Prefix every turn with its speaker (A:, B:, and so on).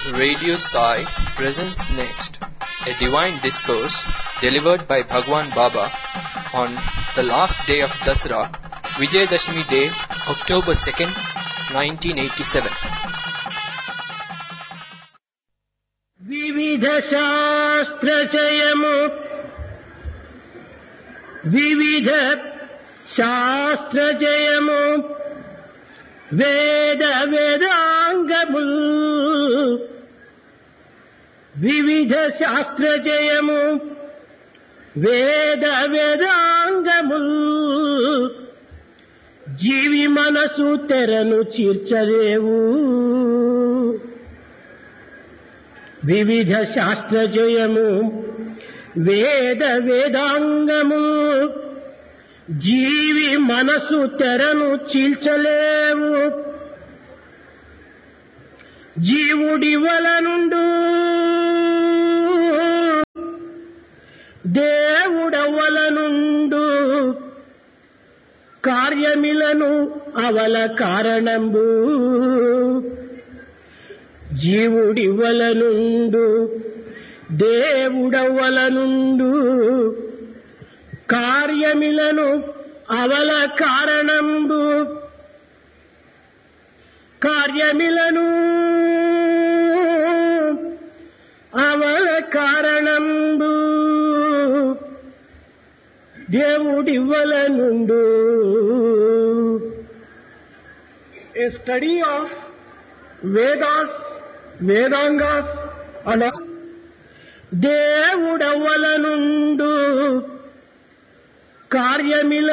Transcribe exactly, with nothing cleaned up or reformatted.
A: Radio Sai presents next a divine discourse delivered by Bhagwan Baba on the last day of Dasara, Vijayadashmi Day, October second, nineteen eighty-seven.
B: వివిధ శాస్త్రచయము వివిధ శాస్త్రచయము వేద వేదాంగముల్ వివిధ శాస్త్రచయము వేద వేదాంగముల్ జీవి మనసు తెరను చీర్చలేవు వివిధ శాస్త్రజయము వేద వేదాంగము జీవి మనసు తెరను చీల్చలేవు జీవుడి వలనుండు దేవుడవలనుండు కార్యమిలను అవల కారణంబు జీవుడివలనుండు దేవుడవలనుండు కార్యమిలను అవల కారణంబు కార్యమిలను అవల కారణంబు దేవుడివలనుండు. A study of Vedas, Vedangas and దేవుడవలనుండు కార్యమిల